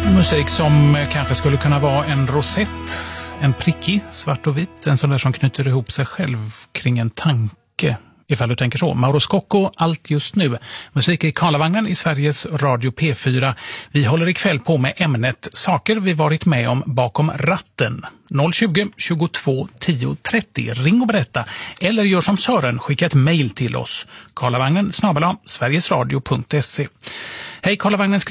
Musik som kanske skulle kunna vara en rosett, en prickig, svart och vit, en sån där som knyter ihop sig själv kring en tanke. Ifall du tänker så. Mauro Scocco, allt just nu. Musik i Karlavagnen i Sveriges Radio P4. Vi håller ikväll på med ämnet saker vi varit med om bakom ratten. 020 22 10 30. Ring och berätta. Eller gör som Sören, skicka ett mejl till oss. Karlavagnen @sverigesradio.se. Hej, Karlavagnen skriver